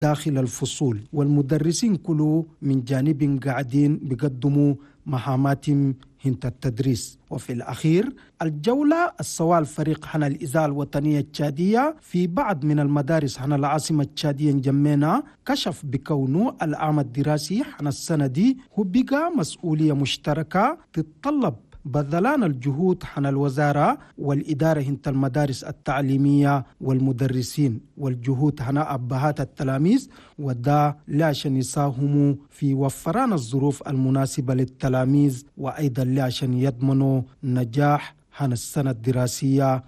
داخل الفصول، والمدرسين كلوا من جانب قاعدين بيقدموا مهاماتهم هنت التدريس. وفي الأخير الجولة السوال فريق حنا الإذاعة الوطنية التشادية في بعض من المدارس حنا العاصمة التشادية جمينا كشف بكونه العام الدراسي حنا السنة دي هو بقى مسؤولية مشتركة تتطلب بذلان الجهود حنا الوزارة والإدارة هنت المدارس التعليمية والمدرسين، والجهود حنا أبهات التلاميذ، ودا لعشان يساهموا في وفران الظروف المناسبة للتلاميذ، وأيضا لعشان يضمنوا نجاح حنا السنة الدراسية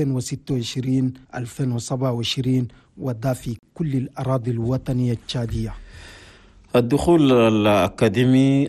2026-2027، ودا في كل الأراضي الوطنية التشادية. الدخول الأكاديمي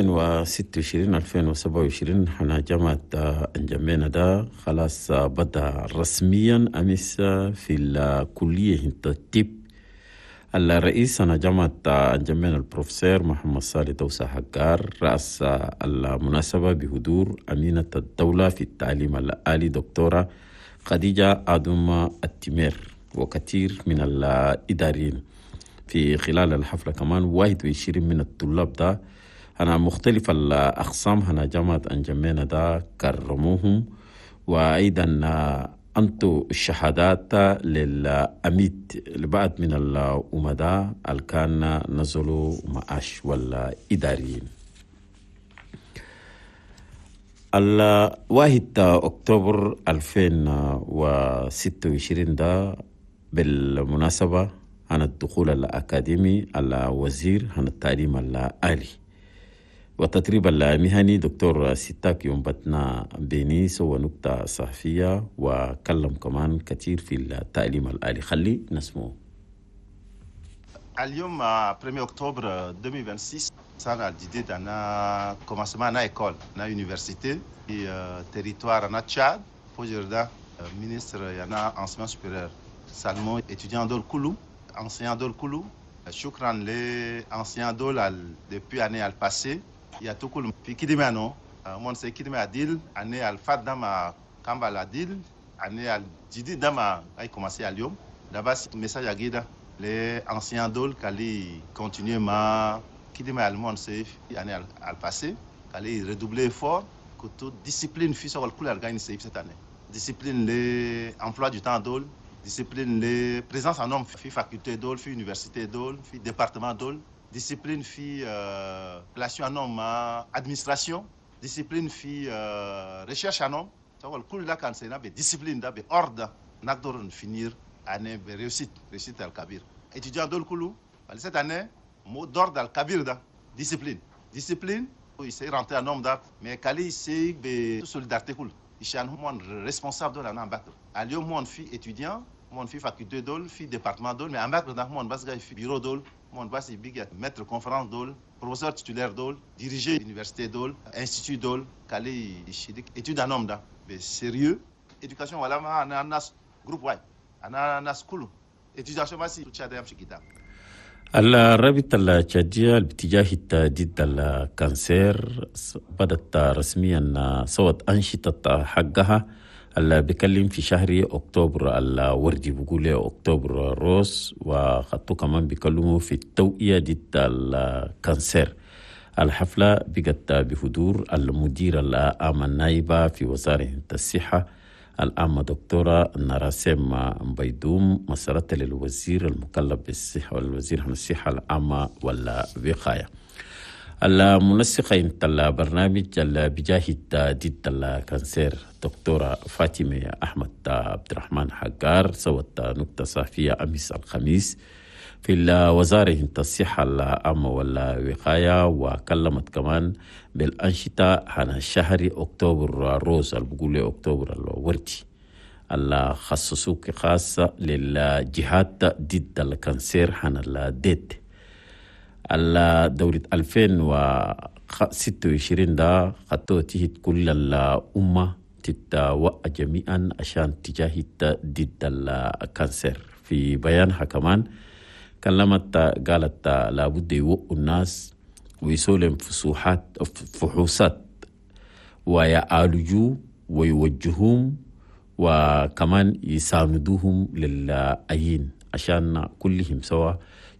2026-2027 حنا جامعة انجمينا ده خلاص بدأ رسميا أمس في الكلية الطب. الرئيس أنا جامعة انجمينا البروفيسور محمد صالح دوسة حقار رأس المناسبة بحضور أمينة الدولة في التعليم الآلي دكتورة خديجة آدم التمير وكثير من الإداريين. في خلال الحفلة كمان 21 من الطلاب ده أنا مختلف الأقسام هنا جامعة أنجمينا ده كرموهم، وأيضا أنتوا الشهادات للأميد لبعض من الأمداء اللي كان نزلوا معاش والإداريين. 1 أكتوبر 2026 ده بالمناسبة عن الدخول الأكاديمي الوزير عن التعليم الآلي والتدريب المهني دكتور ستاك يومبتنا بيني سوى نكتة صحفية وكلم كمان كثير في التعليم الآلي. خلي نسمعه. اليوم 1 أكتوبر 2026 صار الجديد أنا commencement أنا école أنا université في territoire أنا تشاد فوجردا ministre أنا enseignement supérieur Salmon étudiant دول كله enseignant دول كله شكرا لenseignant دول depuis année al passé il y a tout كله في كدمة أنو mon c'est كدمة adil année al fat دما كامبال adil année al جديد دما أي commencé اليوم d'abord message à guide les anciens dol kali continuer ma kidima allemande c'est année al passé kali redoubler effort que toute discipline fut sur le couleur gagne cette année discipline les emploi du temps dol discipline les présence en homme fi faculté dol fi université dol fi département dol discipline fi relation en homme administration discipline fi recherche en homme sur le couleur quand c'est une discipline d'abord ordre n'adore finir année réussite al-kabir étudiant dol kulu cette année mot d'ordre al-kabir da discipline il s'est rentré en homme d'art mais kali c'est be solidarité kul ishan mon responsable de la nambac aliom mon fi étudiant mon fi faculté dol fi département dol mais ambac da mon basga fi bureau dol mon basi big maître conférence dol professeur titulaire dol diriger université dol institut dol kali shidik étude en homme da mais sérieux éducation voilà ma nas groupe ouais أنا كله إتجاه ماسي تشاد يمشي كده. الرابطة التشادية باتجاه ضد الكانسير بدأت رسميا صوت أنشطة حقها اللي بيكلم في شهر أكتوبر الوردي بيقول أكتوبر روس وخطوا كمان بيكلموا في التوعية ضد الكانسير. الحفلة بقت بحضور المدير العام النائبة في وزارة الصحة العامة دكتورة نراسم مبيدوم مسارة للوزير المكلف بالصحة والوزير عن الصحة العامة والوقاية. المنسقة انت البرنامج اللي بجاهد ضد الكانسير دكتورة فاطمة أحمد عبد الرحمن حقار سوت نكتة صحفية أمس الخميس في الوزارة الصحة العامة والوقاية وكلمت كمان بالأنشطة عن شهر أكتوبر روز اللي بقول أكتوبر الوردي اللي خصصوه خاصة للجهات ضد الكانسير عن الديت. دورة 2026 ده خطوة تهد كل الأمة تتوقع جميعا عشان تجاهد ضد الكانسير. في بيانها كمان كلمت قالت لابد يوقوا الناس ويسولم فحوصات ويعالجوا ويوجههم وكمان يساندوهم للأيين عشان كلهم سوا